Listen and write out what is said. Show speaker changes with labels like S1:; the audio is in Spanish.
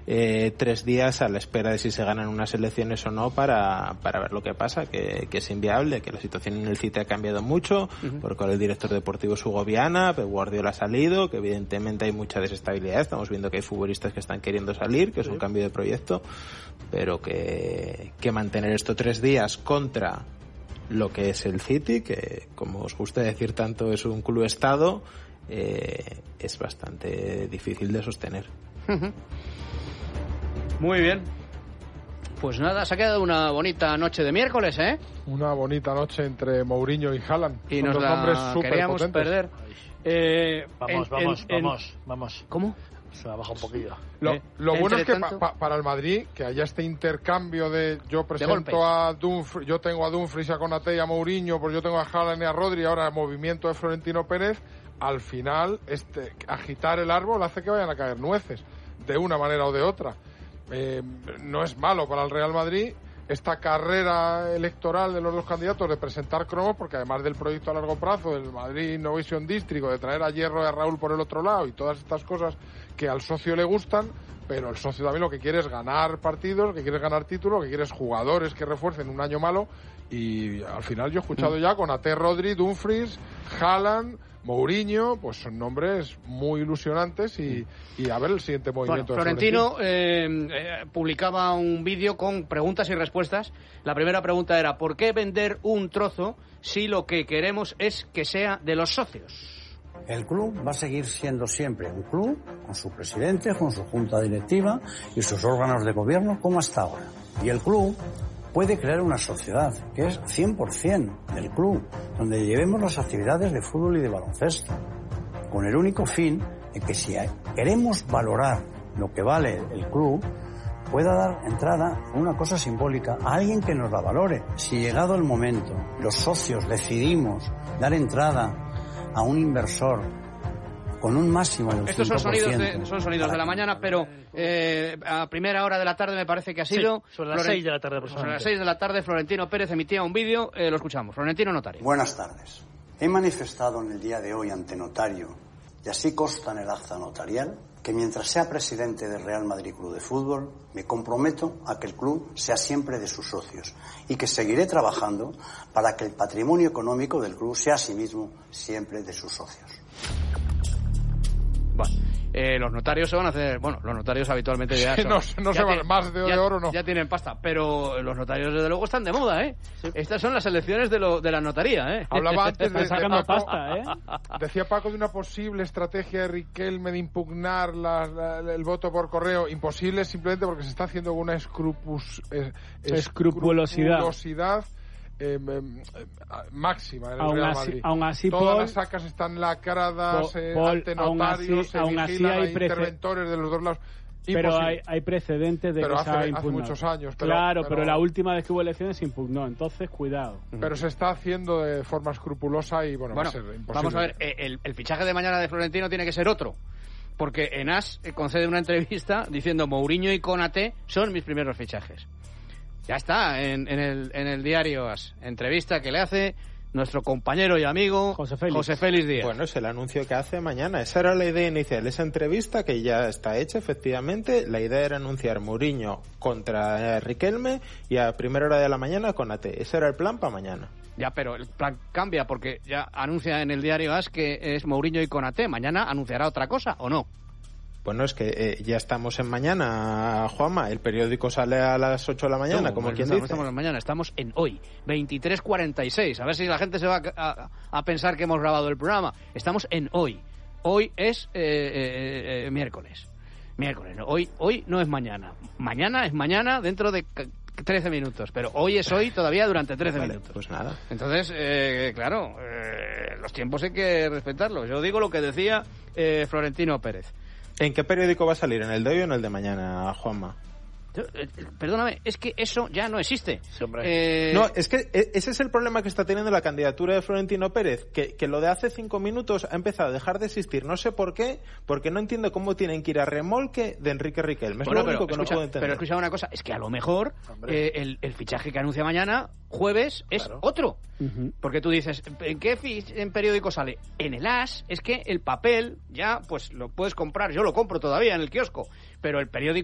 S1: 3 días a la espera de si se ganan unas elecciones o no para ver lo que pasa, que es inviable, que la situación en el City ha cambiado mucho, porque ahora el director deportivo es Hugo Viana, Pep Guardiola ha salido, que evidentemente hay mucha desestabilidad, estamos viendo que hay futbolistas que están queriendo salir, que es un cambio de proyecto, pero que mantener esto 3 días contra lo que es el City, que como os gusta decir tanto es un club estado, es bastante difícil de sostener.
S2: Muy bien. Pues nada, se ha quedado una bonita noche de miércoles, ¿eh?
S3: Una bonita noche entre Mourinho y Haaland.
S2: Y
S3: son
S2: nos
S3: dos
S2: la
S3: nombres
S2: queríamos
S3: superpotentes.
S2: perder.
S4: Vamos.
S2: ¿Cómo?
S4: Se la baja un poquillo.
S3: Lo bueno es que
S2: tanto...
S3: para el Madrid, que haya este intercambio de yo presento a Dumfries, yo tengo a Dumfries, a Konaté y a Mourinho, pues yo tengo a Haaland y a Rodri, ahora el movimiento de Florentino Pérez, al final agitar el árbol hace que vayan a caer nueces, de una manera o de otra. No es malo para el Real Madrid esta carrera electoral de los dos candidatos de presentar cromos, porque además del proyecto a largo plazo del Madrid Innovation District, de traer a Hierro y a Raúl por el otro lado y todas estas cosas que al socio le gustan, pero el socio también lo que quiere es ganar partidos, lo que quiere es ganar títulos, lo que quiere es jugadores que refuercen un año malo, y al final yo he escuchado ya con Konaté, Rodri, Dumfries, Haaland, Mourinho, pues son nombres muy ilusionantes y a ver el siguiente movimiento.
S2: Bueno, Florentino publicaba un vídeo con preguntas y respuestas. La primera pregunta era: ¿por qué vender un trozo si lo que queremos es que sea de los socios?
S5: El club va a seguir siendo siempre un club, con su presidente, con su junta directiva y sus órganos de gobierno, como hasta ahora. Y el club puede crear una sociedad que es 100% del club, donde llevemos las actividades de fútbol y de baloncesto, con el único fin de que si queremos valorar lo que vale el club, pueda dar entrada a una cosa simbólica, a alguien que nos la valore. Si llegado el momento, los socios decidimos dar entrada a un inversor con un máximo del 5%.
S2: Estos son sonidos de la mañana, pero a primera hora de la tarde me parece que ha sido...
S4: Sí, sobre las 6 de la tarde.
S2: Sobre las 6 de la tarde, Florentino Pérez emitía un vídeo, lo escuchamos. Florentino, notario.
S5: Buenas tardes. He manifestado en el día de hoy ante notario, y así consta en el acta notarial, que mientras sea presidente del Real Madrid Club de Fútbol, me comprometo a que el club sea siempre de sus socios y que seguiré trabajando para que el patrimonio económico del club sea asimismo siempre de sus socios.
S2: Bueno, los notarios se van a hacer... Bueno, los notarios habitualmente ya son...
S3: no se van más de oro, no.
S2: Ya tienen pasta, pero los notarios desde luego están de moda, ¿eh? Sí. Estas son las elecciones de la notaría, ¿eh?
S3: Hablaba antes de
S4: sacando
S3: Paco,
S4: pasta, ¿eh?
S3: Decía Paco de una posible estrategia de Riquelme de impugnar el voto por correo. Imposible simplemente porque se está haciendo con una escrupulosidad máxima en el Real Madrid.
S4: Aún así,
S3: todas las sacas están lacradas ante notarios, se vigilan, hay interventores de los dos lados.
S4: Pero hay precedentes de que se ha impugnado. Hace muchos
S3: años.
S4: Pero la última vez que hubo elecciones se impugnó, entonces cuidado.
S3: Pero se está haciendo de forma escrupulosa y bueno, va a ser imposible.
S2: Vamos a ver, el fichaje de mañana de Florentino tiene que ser otro. Porque en AS concede una entrevista diciendo: Mourinho y Konaté son mis primeros fichajes. Ya está, en el diario AS. Entrevista que le hace nuestro compañero y amigo José Félix Díaz.
S1: Bueno, es el anuncio que hace mañana. Esa era la idea inicial, esa entrevista que ya está hecha, efectivamente. La idea era anunciar Mourinho contra Riquelme y a primera hora de la mañana Konaté. Ese era el plan para mañana.
S2: Ya, pero el plan cambia porque ya anuncia en el diario AS que es Mourinho y Konaté. ¿Mañana anunciará otra cosa o no?
S1: Bueno, es que ya estamos en mañana, Juanma. El periódico sale a las 8 de la mañana, como quien dice.
S2: No estamos en mañana, estamos en hoy, 23:46. A ver si la gente se va a pensar que hemos grabado el programa. Estamos en hoy. Hoy es miércoles. ¿No? Hoy no es mañana. Mañana es mañana dentro de 13 minutos. Pero hoy es hoy todavía durante 13 minutos.
S1: Pues nada.
S2: Entonces, claro, los tiempos hay que respetarlos. Yo digo lo que decía Florentino Pérez.
S1: ¿En qué periódico va a salir? ¿En el de hoy o en el de mañana, Juanma?
S2: Perdóname, es que eso ya no existe.
S1: Sí, no, es que ese es el problema que está teniendo la candidatura de Florentino Pérez, que lo de hace 5 minutos ha empezado a dejar de existir. No sé por qué, porque no entiendo cómo tienen que ir a remolque de Enrique Riquelme. Es lo único que no puedo entender.
S2: Pero escucha una cosa, es que a lo mejor el fichaje que anuncia mañana, jueves, es otro. Porque tú dices, ¿en qué periódico sale? En el AS, es que el papel ya pues lo puedes comprar, yo lo compro todavía en el kiosco, pero el periódico